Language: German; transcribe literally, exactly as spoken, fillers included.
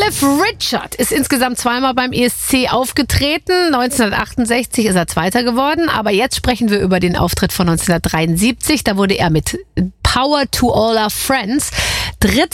Cliff Richard ist insgesamt zweimal beim E S C aufgetreten. neunzehnhundertachtundsechzig ist er Zweiter geworden. Aber jetzt sprechen wir über den Auftritt von neunzehnhundertdreiundsiebzig. Da wurde er mit Power to All Our Friends Dritter